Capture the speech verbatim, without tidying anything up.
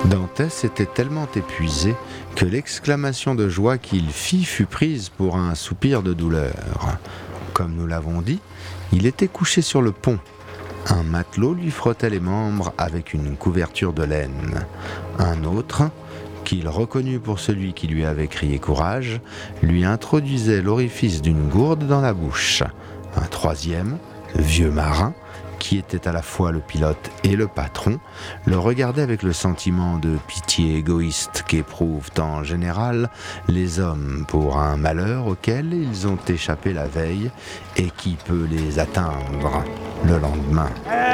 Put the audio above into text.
Dantès était tellement épuisé que l'exclamation de joie qu'il fit fut prise pour un soupir de douleur. Comme nous l'avons dit, il était couché sur le pont. Un matelot lui frottait les membres avec une couverture de laine. Un autre, qu'il reconnut pour celui qui lui avait crié courage, lui introduisait l'orifice d'une gourde dans la bouche. Un troisième, le vieux marin, qui était à la fois le pilote et le patron, le regardait avec le sentiment de pitié égoïste qu'éprouvent en général les hommes pour un malheur auquel ils ont échappé la veille et qui peut les atteindre le lendemain.